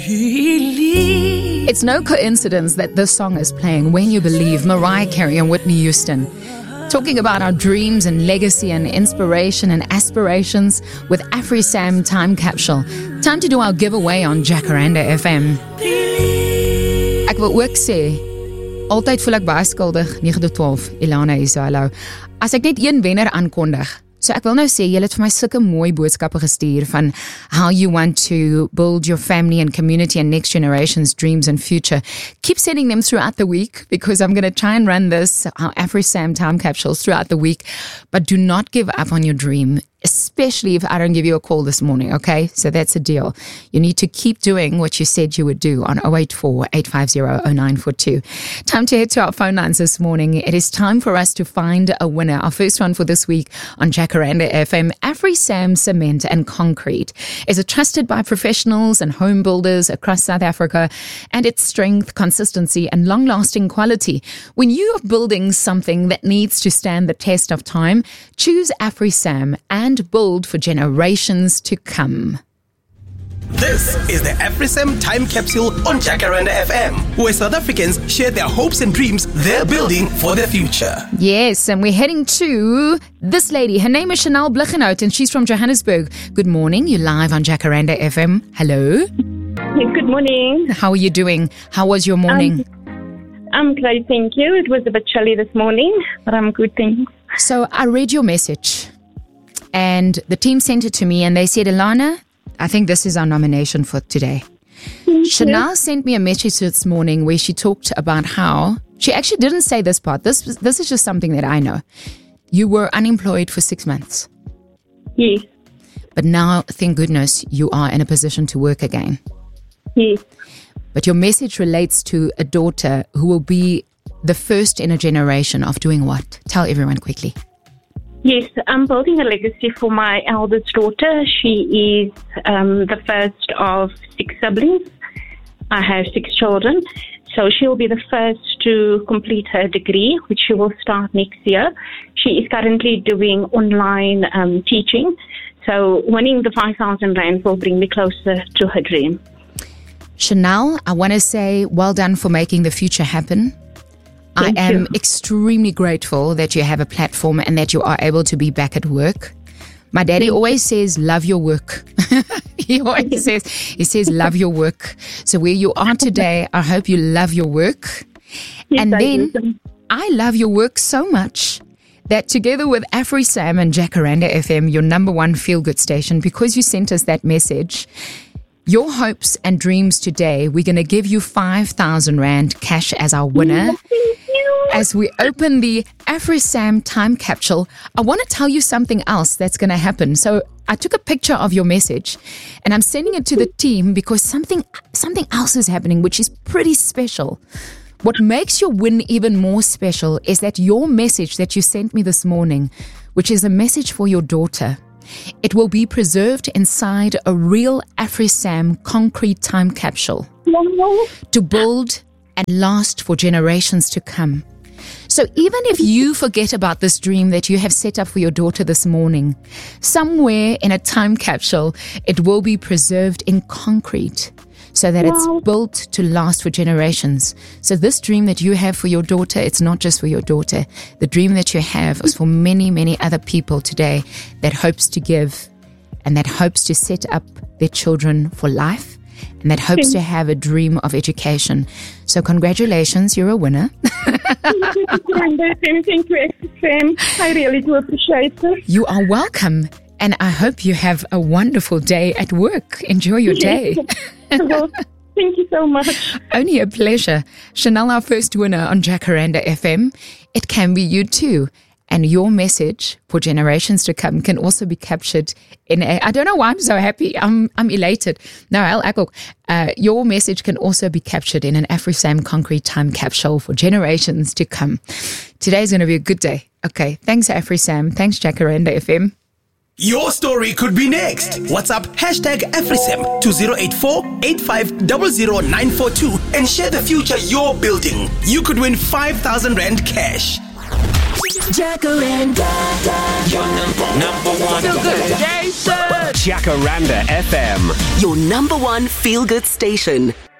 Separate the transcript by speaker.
Speaker 1: It's no coincidence that this song is playing when you believe Mariah Carey and Whitney Houston. Talking about our dreams and legacy and inspiration and aspirations with AfriSam Time Capsule. Time to do our giveaway on Jacaranda FM. Ek wil ook sê, altyd voel ek baie skuldig, 9 tot 12, Ilana is hallo. As ek net een wenner aankondig, so ek wil nou sê, julle het vir my sulke mooi boodskappe gestuur van how you want to build your family and community and next generation's dreams and future. Keep sending them throughout the week because I'm going to try and run this, our AfriSam Time Capsules throughout the week. But do not give up on your dream, especially if I don't give you a call this morning, okay? So that's a deal. You need to keep doing what you said you would do on 084-850-0942. Time to head to our phone lines this morning. It is time for us to find a winner. Our first one for this week on Jacaranda FM, AfriSam Cement and Concrete is trusted by professionals and home builders across South Africa, and its strength, consistency, and long-lasting quality. When you are building something that needs to stand the test of time, choose AfriSam and build for generations to come.
Speaker 2: This is the AfriSam Time Capsule on Jacaranda FM, where South Africans share their hopes and dreams they're building for the future.
Speaker 1: Yes, and we're heading to this lady. Her name is Chanel Bliggenhout, and she's from Johannesburg. Good morning. You're live on Jacaranda FM. Hello.
Speaker 3: Good morning.
Speaker 1: How are you doing? How was your morning?
Speaker 3: I'm great, thank you. It was a bit chilly this morning, but I'm good, thanks.
Speaker 1: So I read your message, and the team sent it to me, and they said, Ilana, I think this is our nomination for today. Chanel sent me a message this morning where she talked about how, she actually didn't say this part, this is just something that I know. You were unemployed for 6 months.
Speaker 3: Yes.
Speaker 1: But now, thank goodness, you are in a position to work again.
Speaker 3: Yes.
Speaker 1: But your message relates to a daughter who will be the first in a generation of doing what? Tell everyone quickly.
Speaker 3: Yes, I'm building a legacy for my eldest daughter. She is the first of 6 siblings. I have 6 children. So she'll be the first to complete her degree, which she will start next year. She is currently doing online teaching. So winning the 5,000 Rand will bring me closer to her dream.
Speaker 1: Chanel, I want to say well done for making the future happen.
Speaker 3: Thank
Speaker 1: I am
Speaker 3: you.
Speaker 1: extremely grateful that you have a platform and that you are able to be back at work. My daddy always says, love your work. He always says, love your work. So where you are today, I hope you love your work.
Speaker 3: Yes,
Speaker 1: And then
Speaker 3: do.
Speaker 1: I love your work so much that together with AfriSam and Jacaranda FM, your number one feel-good station, because you sent us that message, your hopes and dreams today, we're going to give you 5,000 Rand cash as our winner. As we open the AfriSam Time Capsule, I want to tell you something else that's going to happen. So I took a picture of your message and I'm sending it to the team because something else is happening, which is pretty special. What makes your win even more special is that your message that you sent me this morning, which is a message for your daughter, it will be preserved inside a real AfriSam concrete time capsule to build and last for generations to come. So even if you forget about this dream that you have set up for your daughter this morning, somewhere in a time capsule, it will be preserved in concrete so that it's built to last for generations. So this dream that you have for your daughter, it's not just for your daughter. The dream that you have is for many, many other people today that hopes to give and that hopes to set up their children for life and that hopes to have a dream of education. So congratulations, you're a winner.
Speaker 3: Thank you, AfriSam. I really do appreciate it.
Speaker 1: You are welcome. And I hope you have a wonderful day at work. Enjoy your day.
Speaker 3: Well, thank you so much.
Speaker 1: Only a pleasure. Chanel, our first winner on Jacaranda FM. It can be you too. And your message for generations to come can also be captured in I don't know why I'm so happy. I'm elated. No, your message can also be captured in an AfriSam concrete time capsule for generations to come. Today's going to be a good day. Okay. Thanks, AfriSam. Thanks, Jacaranda FM.
Speaker 2: Your story could be next. WhatsApp #AfriSam to 084-8500942 and share the future you're building. You could win 5,000 Rand cash.
Speaker 4: Jacaranda, your number one feel good station. Jacaranda FM, your number one feel good station.